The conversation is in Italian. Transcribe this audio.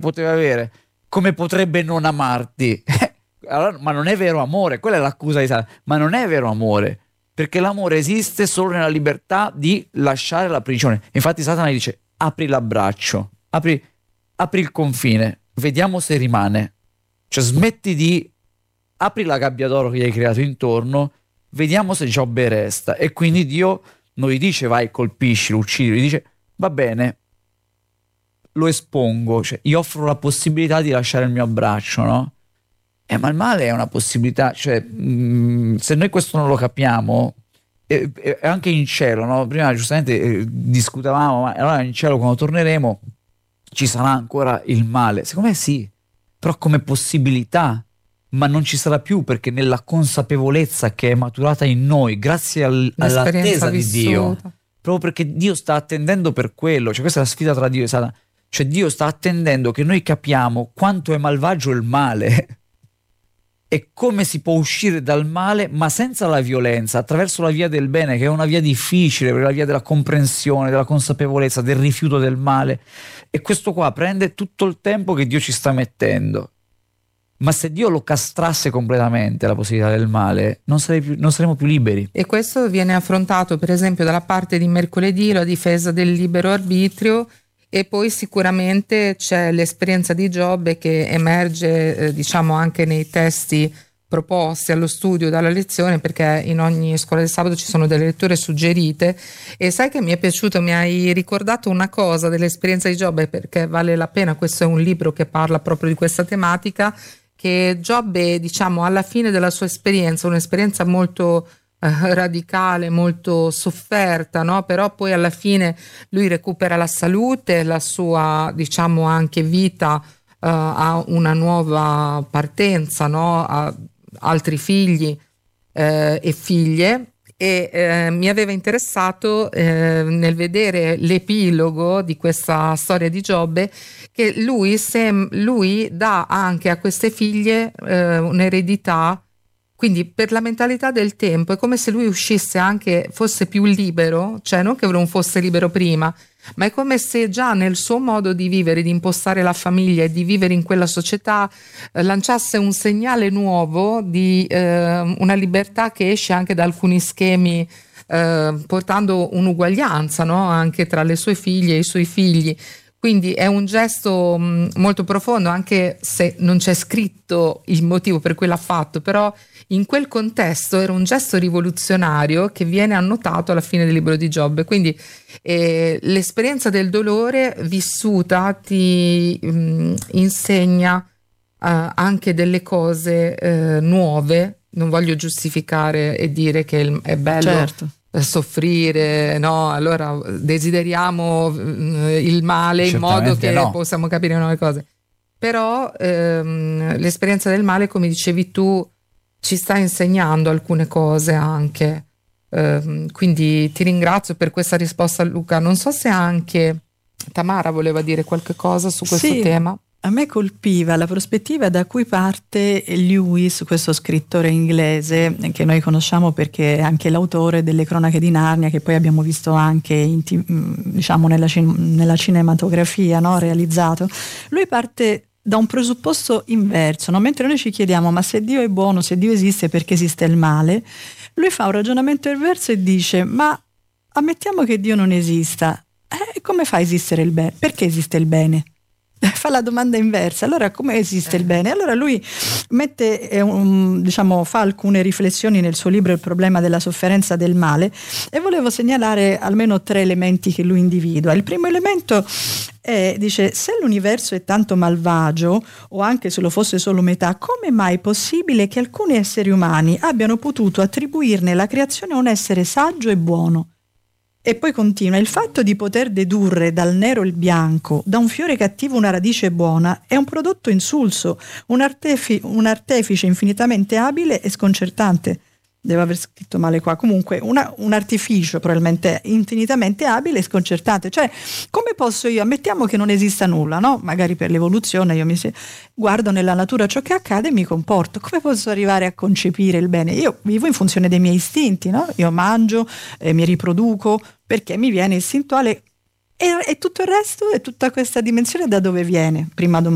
poteva avere? Come potrebbe non amarti? Allora, ma non è vero amore, quella è l'accusa di Satana, ma non è vero amore, perché l'amore esiste solo nella libertà di lasciare la prigione. Infatti Satana dice: apri l'abbraccio, apri il confine, vediamo se rimane. Cioè smetti di... apri la gabbia d'oro che gli hai creato intorno, vediamo se Giobbe resta. E quindi Dio non gli dice vai, colpiscilo, uccidilo, gli dice va bene, lo espongo, cioè gli offro la possibilità di lasciare il mio abbraccio, no? Ma il male è una possibilità, cioè se noi questo non lo capiamo, anche in cielo, no? Prima giustamente discutevamo, ma allora in cielo quando torneremo ci sarà ancora il male? Secondo me sì, però come possibilità, ma non ci sarà più, perché nella consapevolezza che è maturata in noi grazie all'attesa di Dio, proprio perché Dio sta attendendo per quello. Cioè questa è la sfida tra Dio e Satana, cioè Dio sta attendendo che noi capiamo quanto è malvagio il male e come si può uscire dal male ma senza la violenza, attraverso la via del bene, che è una via difficile, perché è la via della comprensione, della consapevolezza, del rifiuto del male. E questo qua prende tutto il tempo che Dio ci sta mettendo. Ma se Dio lo castrasse completamente la possibilità del male, non saremo più liberi. E questo viene affrontato per esempio dalla parte di mercoledì, la difesa del libero arbitrio, e poi sicuramente c'è l'esperienza di Giobbe che emerge diciamo anche nei testi proposti allo studio dalla lezione, perché in ogni scuola del sabato ci sono delle letture suggerite. E sai che mi è piaciuto, mi hai ricordato una cosa dell'esperienza di Giobbe, perché vale la pena, questo è un libro che parla proprio di questa tematica, che Giobbe, diciamo, alla fine della sua esperienza, un'esperienza molto radicale, molto sofferta, no? Però poi alla fine lui recupera la salute, la sua, diciamo, anche vita ha una nuova partenza, no? Ha altri figli e figlie. E mi aveva interessato nel vedere l'epilogo di questa storia di Giobbe, che lui dà anche a queste figlie un'eredità. Quindi per la mentalità del tempo è come se lui uscisse anche, fosse più libero, cioè non che non fosse libero prima, ma è come se già nel suo modo di vivere, di impostare la famiglia e di vivere in quella società lanciasse un segnale nuovo di una libertà che esce anche da alcuni schemi, portando un'uguaglianza, no? Anche tra le sue figlie e i suoi figli. Quindi è un gesto molto profondo, anche se non c'è scritto il motivo per cui l'ha fatto, però in quel contesto era un gesto rivoluzionario che viene annotato alla fine del libro di Giobbe. Quindi l'esperienza del dolore vissuta ti insegna anche delle cose nuove. Non voglio giustificare e dire che è bello, certo, soffrire, no? Allora desideriamo il male in modo che possiamo capire nuove cose. Però l'esperienza del male, come dicevi tu, ci sta insegnando alcune cose anche. Quindi ti ringrazio per questa risposta, Luca. Non so se anche Tamara voleva dire qualche cosa su questo tema. A me colpiva la prospettiva da cui parte Lewis, questo scrittore inglese che noi conosciamo perché è anche l'autore delle Cronache di Narnia, che poi abbiamo visto anche diciamo nella cinematografia, no? Realizzato. Lui parte da un presupposto inverso, no? Mentre noi ci chiediamo ma se Dio è buono, se Dio esiste, perché esiste il male, lui fa un ragionamento inverso e dice ma ammettiamo che Dio non esista, come fa a esistere il bene? Perché esiste il bene? Fa la domanda inversa. Allora come esiste il bene? Allora lui mette fa alcune riflessioni nel suo libro Il problema della sofferenza del male, e volevo segnalare almeno 3 elementi che lui individua. Il primo elemento dice: se l'universo è tanto malvagio, o anche se lo fosse solo metà, come mai è possibile che alcuni esseri umani abbiano potuto attribuirne la creazione a un essere saggio e buono? E poi continua: il fatto di poter dedurre dal nero il bianco, da un fiore cattivo una radice buona, è un prodotto insulso, un artefice infinitamente abile e sconcertante. Devo aver scritto male qua. Comunque un artificio probabilmente infinitamente abile e sconcertante. Cioè, come posso io, ammettiamo che non esista nulla, no? Magari per l'evoluzione io guardo nella natura ciò che accade e mi comporto. Come posso arrivare a concepire il bene? Io vivo in funzione dei miei istinti, no? Io mangio, mi riproduco perché mi viene istintuale, e tutto il resto, e tutta questa dimensione da dove viene? Prima domanda.